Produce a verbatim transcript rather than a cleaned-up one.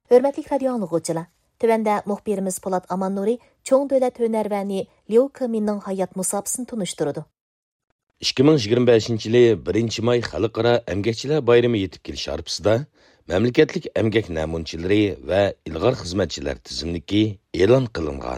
Hörmətli radio anlıqçılar, tövəndə muxbirimiz Polat Amannuri çoğ dövlət hünərvəni Liu Keminning hayat musabısını tunuşturdu. ikki ming yigirma beshinchi yili birinchi may xalqaro emgakchilar bayrami yetib kelish arifasida mamlakatlik emgak namunchilari va ilg'or xizmatchilar tizimligi e'lon qilingan.